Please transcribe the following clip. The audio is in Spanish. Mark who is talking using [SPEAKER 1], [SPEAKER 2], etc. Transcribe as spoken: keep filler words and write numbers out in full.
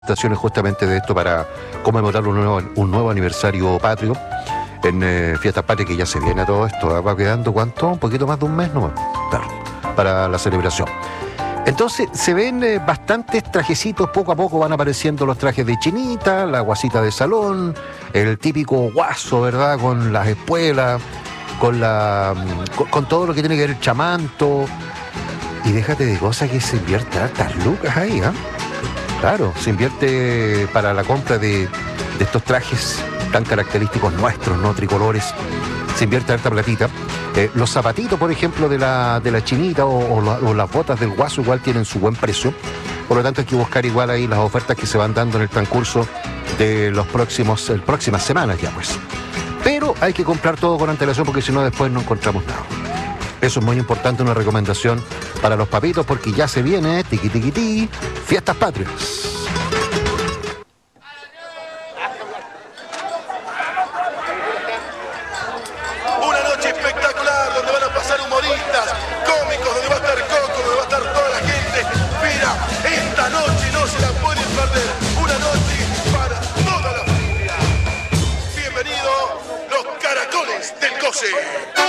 [SPEAKER 1] Justamente de esto para conmemorar un nuevo, un nuevo aniversario patrio en eh, Fiestas Patrias, que ya se viene a todo esto. Va quedando, ¿cuánto? Un poquito más de un mes nomás, claro, para la celebración. Entonces se ven eh, bastantes trajecitos, poco a poco van apareciendo los trajes de chinita, la guasita de salón, el típico guaso, ¿verdad? Con las espuelas, con, la, con, con todo lo que tiene que ver el chamanto. Y déjate de cosas que se invierte hartas lucas ahí, ¿ah? ¿eh? Claro, se invierte para la compra de, de estos trajes tan característicos nuestros, ¿no? Tricolores. Se invierte harta platita. Eh, los zapatitos, por ejemplo, de la, de la chinita o, o, la, o las botas del guaso igual tienen su buen precio. Por lo tanto hay que buscar igual ahí las ofertas que se van dando en el transcurso de los próximos, el, próximas semanas ya pues. Pero hay que comprar todo con antelación porque si no después no encontramos nada. Eso es muy importante, una recomendación para los papitos porque ya se viene, tiqui tiqui ti, Fiestas Patrias.
[SPEAKER 2] Una noche espectacular donde van a pasar humoristas, cómicos, donde va a estar Coco, donde va a estar toda la gente. Mira, esta noche no se la pueden perder. Una noche para toda la familia. Bienvenido, los Caracoles del Coce.